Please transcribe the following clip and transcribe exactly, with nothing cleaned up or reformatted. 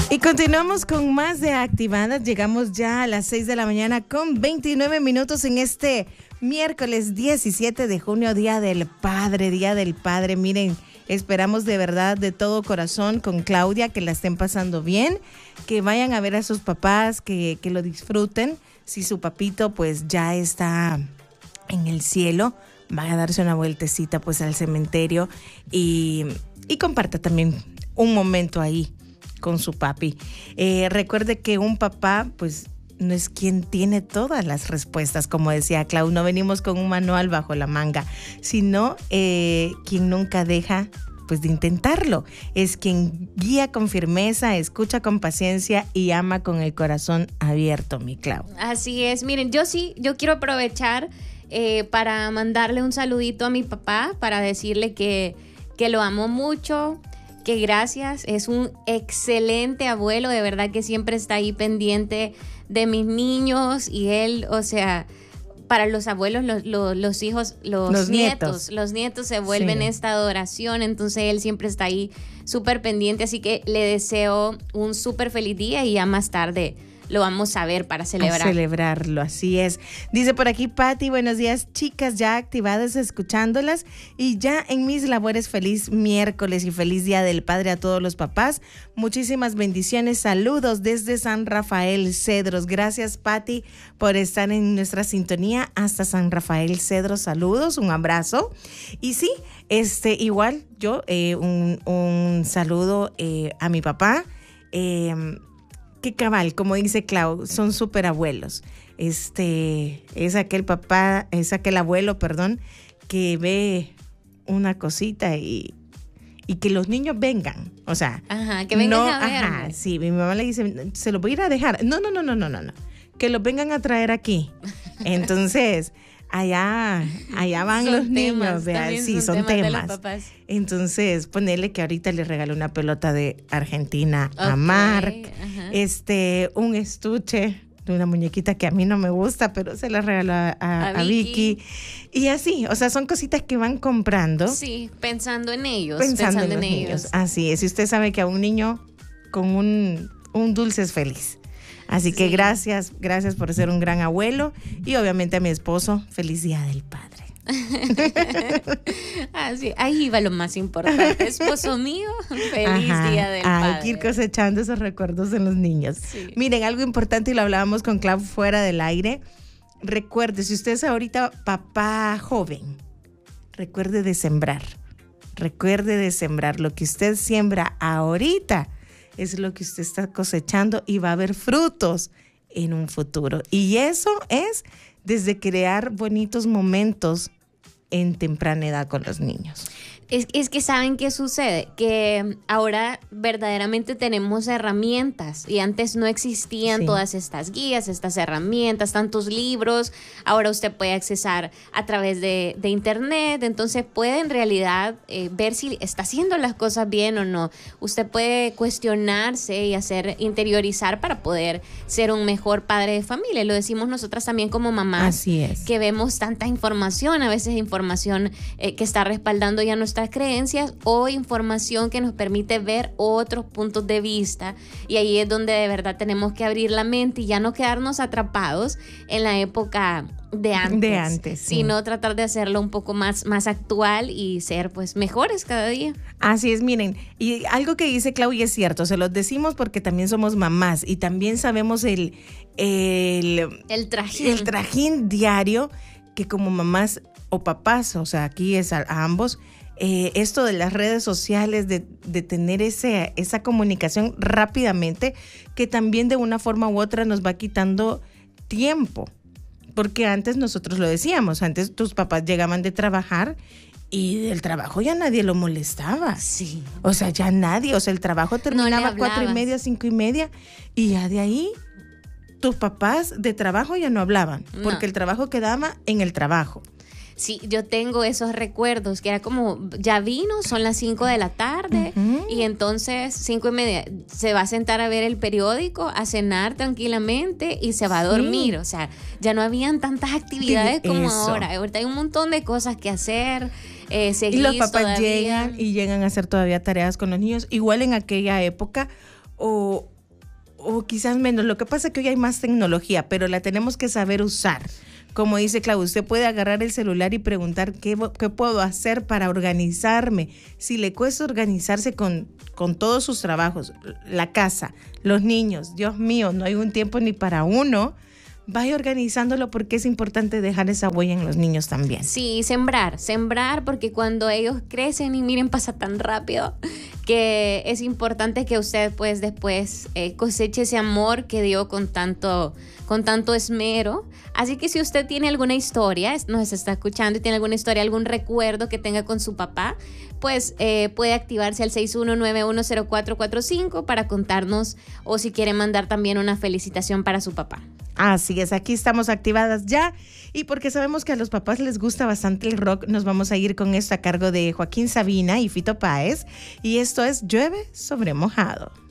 Y continuamos con más de Activadas. Llegamos ya a las seis de la mañana con veintinueve minutos en este miércoles diecisiete de junio, Día del Padre, Día del Padre. Miren, esperamos de verdad, de todo corazón con Claudia, que la estén pasando bien, que vayan a ver a sus papás, que, que lo disfruten. Si su papito pues ya está en el cielo, vaya a darse una vueltecita pues al cementerio y, y comparta también un momento ahí con su papi. Eh, recuerde que un papá pues no es quien tiene todas las respuestas, como decía Clau, no venimos con un manual bajo la manga, sino eh, quien nunca deja pues de intentarlo, es quien guía con firmeza, escucha con paciencia y ama con el corazón abierto, mi Clau. Así es, miren, yo sí, yo quiero aprovechar eh, para mandarle un saludito a mi papá, para decirle que, que lo amo mucho, que gracias, es un excelente abuelo, de verdad que siempre está ahí pendiente de mis niños y él, o sea, para los abuelos, los, los, los hijos, los, los nietos, nietos, los nietos se vuelven sí. esta adoración, entonces él siempre está ahí súper pendiente, así que le deseo un súper feliz día y ya más tarde lo vamos a ver para celebrar. A celebrarlo, así es. Dice por aquí Pati, buenos días chicas, ya activadas escuchándolas y ya en mis labores, feliz miércoles y feliz Día del Padre a todos los papás. Muchísimas bendiciones, saludos desde San Rafael Cedros. Gracias Pati por estar en nuestra sintonía hasta San Rafael Cedros, saludos, un abrazo. Y sí, este igual yo eh, un, un saludo eh, a mi papá, eh, que cabal, como dice Clau, son súper abuelos. Este, es aquel papá, es aquel abuelo, perdón, que ve una cosita y, y que los niños vengan. O sea, ajá, que vengan no, a verme. Ajá, sí, mi mamá le dice, se los voy a ir a dejar. No, no, no, no, no, no, no. Que los vengan a traer aquí. Entonces, allá, allá van son los temas, niños, vean, sí, son, son temas. temas. De los papás. Entonces, ponerle que ahorita le regaló una pelota de Argentina okay, a Mark, ajá. este, un estuche de una muñequita que a mí no me gusta, pero se la regaló a, a, a, Vicky. a Vicky. Y así, o sea, son cositas que van comprando. Sí, pensando en ellos. Pensando, pensando en, en ellos. niños. Así es, y usted sabe que a un niño con un, un dulce es feliz. Así que sí. gracias, gracias por ser un gran abuelo y obviamente a mi esposo, feliz Día del Padre. Así, ahí va lo más importante, esposo mío, feliz Ajá. Día del Padre. Hay que ir cosechando esos recuerdos en los niños. Sí. Miren, algo importante y lo hablábamos con Clau fuera del aire. Recuerde, si usted es ahorita papá joven, recuerde de sembrar. Recuerde de sembrar lo que usted siembra ahorita. Es lo que usted está cosechando y va a haber frutos en un futuro. Y eso es desde crear bonitos momentos en temprana edad con los niños. Es, es que ¿saben qué sucede? Que ahora verdaderamente tenemos herramientas y antes no existían sí. todas estas guías, estas herramientas, tantos libros. Ahora usted puede accesar a través de, de internet, entonces puede en realidad eh, ver si está haciendo las cosas bien o no. Usted puede cuestionarse y hacer interiorizar para poder ser un mejor padre de familia. Lo decimos nosotras también como mamás. Así es. Que vemos tanta información, a veces información eh, que está respaldando ya nuestra creencias o información que nos permite ver otros puntos de vista y ahí es donde de verdad tenemos que abrir la mente y ya no quedarnos atrapados en la época de antes, de antes sí. sino tratar de hacerlo un poco más, más actual y ser pues mejores cada día. Así es, miren, y algo que dice Clau y es cierto, se los decimos porque también somos mamás y también sabemos el el, el trajín el trajín diario que como mamás o papás, o sea, aquí es a, a ambos. Eh, esto de las redes sociales, de, de tener ese, esa comunicación rápidamente, que también de una forma u otra nos va quitando tiempo. Porque antes nosotros lo decíamos, antes tus papás llegaban de trabajar y del trabajo ya nadie lo molestaba. Sí. O sea, ya nadie, o sea, el trabajo terminaba a cuatro y media, cinco y media, y ya de ahí tus papás de trabajo ya no hablaban, no. porque el trabajo quedaba en el trabajo. Sí, yo tengo esos recuerdos que era como, ya vino, son las cinco de la tarde uh-huh. y entonces cinco y media se va a sentar a ver el periódico, a cenar tranquilamente y se va a dormir. Sí. O sea, ya no habían tantas actividades como Eso. ahora. Ahorita hay un montón de cosas que hacer. Eh, y los papás todavía. llegan y llegan a hacer todavía tareas con los niños. Igual en aquella época o... o quizás menos. Lo que pasa es que hoy hay más tecnología, pero la tenemos que saber usar. Como dice Clau, usted puede agarrar el celular y preguntar qué, qué puedo hacer para organizarme. Si le cuesta organizarse con, con todos sus trabajos, la casa, los niños, Dios mío, no hay un tiempo ni para uno. Vaya organizándolo porque es importante dejar esa huella en los niños también. Sí, sembrar, sembrar porque cuando ellos crecen y miren pasa tan rápido que es importante que usted pues después eh, coseche ese amor que dio con tanto, con tanto esmero. Así que si usted tiene alguna historia, nos está escuchando y tiene alguna historia, algún recuerdo que tenga con su papá, pues eh, puede activarse al seis uno nueve uno cero cuatro cuatro cinco para contarnos o si quiere mandar también una felicitación para su papá. Así es, aquí estamos activadas ya y porque sabemos que a los papás les gusta bastante el rock, nos vamos a ir con esto a cargo de Joaquín Sabina y Fito Páez y esto es Llueve sobre mojado.